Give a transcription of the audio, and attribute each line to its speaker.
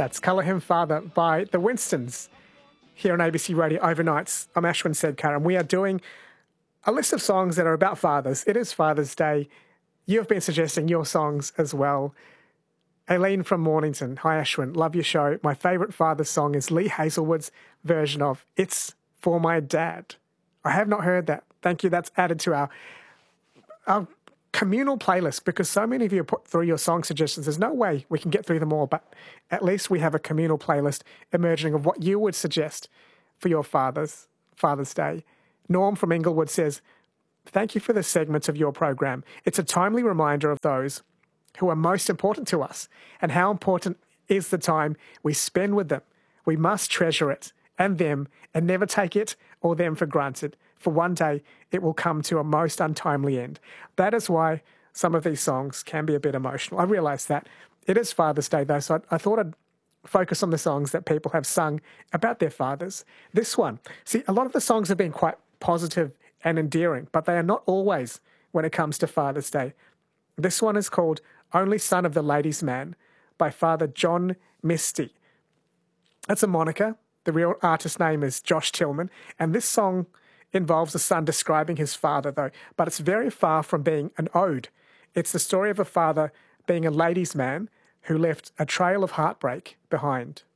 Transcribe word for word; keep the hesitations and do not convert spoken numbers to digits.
Speaker 1: That's Colour Him Father by the Winstons here on A B C Radio Overnights. I'm Ashwin Sedkar, and we are doing a list of songs that are about fathers. It is Father's Day. You have been suggesting your songs as well. Aileen from Mornington. Hi, Ashwin. Love your show. My favourite father's song is Lee Hazelwood's version of It's For My Dad. I have not heard that. Thank you. That's added to our, our communal playlist because so many of you put through your song suggestions. There's no way we can get through them all, but at least we have a communal playlist emerging of what you would suggest for your father's Father's Day. Norm from Inglewood says, thank you for the segments of your program. It's a timely reminder of those who are most important to us and how important is the time we spend with them. We must treasure it and them and never take it or them for granted, for one day it will come to a most untimely end. That is why some of these songs can be a bit emotional. I realise that. It is Father's Day though, so I, I thought I'd focus on the songs that people have sung about their fathers. This one, see, a lot of the songs have been quite positive and endearing, but they are not always when it comes to Father's Day. This one is called Only Son of the Ladies' Man by Father John Misty. That's a moniker. The real artist name is Josh Tillman, and this song involves a son describing his father, though, but it's very far from being an ode. It's the story of a father being a ladies' man who left a trail of heartbreak behind.